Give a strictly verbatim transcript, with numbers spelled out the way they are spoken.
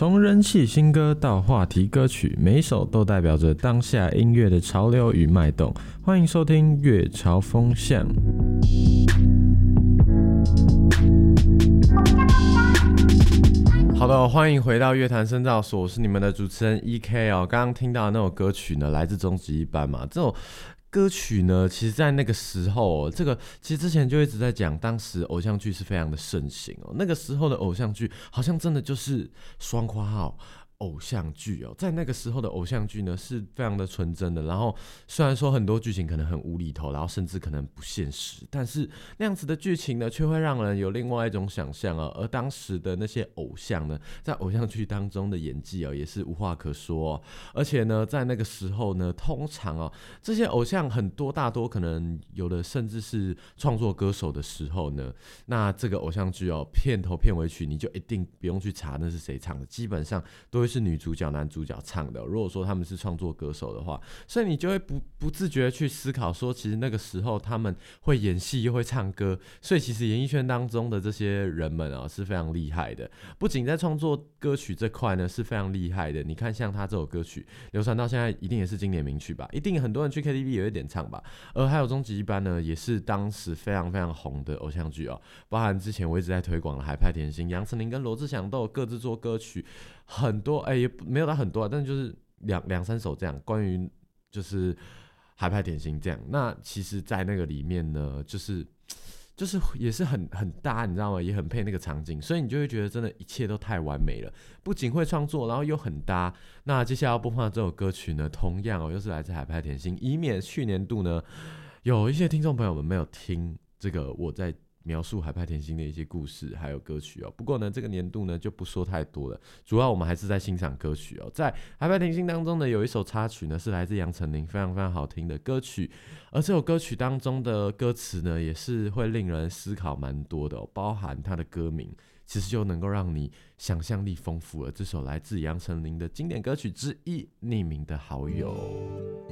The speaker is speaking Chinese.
从人气新歌到话题歌曲，每一首都代表着当下音乐的潮流与脉动。欢迎收听乐潮风向。好的，欢迎回到乐坛深造所，我是你们的主持人 E K 哦。刚刚听到的那首歌曲呢，来自终极一班嘛，这首歌曲呢，其实在那个时候、哦，这个其实之前就一直在讲，当时偶像剧是非常的盛行哦。那个时候的偶像剧，好像真的就是双括号偶像剧哦。在那个时候的偶像剧呢，是非常的纯真的。然后虽然说很多剧情可能很无厘头，然后甚至可能不现实，但是那样子的剧情呢，却会让人有另外一种想象哦。而当时的那些偶像呢，在偶像剧当中的演技哦，也是无话可说、哦。而且呢，在那个时候呢，通常哦，这些偶像很多大多可能有的甚至是创作歌手的时候呢，那这个偶像剧哦，片头片尾曲你就一定不用去查那是谁唱的，基本上都会是女主角男主角唱的、哦。如果说他们是创作歌手的话，所以你就会不不自觉的去思考说，其实那个时候他们会演戏又会唱歌，所以其实演艺圈当中的这些人们啊、哦、是非常厉害的，不仅在创作歌曲这块呢是非常厉害的。你看像他这首歌曲流传到现在，一定也是经典名曲吧，一定很多人去 K T V 也会点唱吧。而还有终极一班呢，也是当时非常非常红的偶像剧哦，包含之前我一直在推广的海派甜心，杨丞琳跟罗志祥都有各自做歌曲，很多哎、欸、也没有到很多、啊，但就是两两三首这样，关于就是海派甜心这样。那其实，在那个里面呢，就是就是也是很很搭，你知道吗？也很配那个场景，所以你就会觉得真的一切都太完美了，不仅会创作，然后又很搭。那接下来要播放的这首歌曲呢，同样哦，又是来自海派甜心，以免去年度呢有一些听众朋友们没有听这个我在描述海派甜心的一些故事还有歌曲哦。不过呢，这个年度呢就不说太多了，主要我们还是在欣赏歌曲哦。在海派甜心当中呢，有一首插曲呢是来自杨丞琳，非常非常好听的歌曲。而这首歌曲当中的歌词呢，也是会令人思考蛮多的哦，包含它的歌名，其实就能够让你想象力丰富了。这首来自杨丞琳的经典歌曲之一，《匿名的好友》。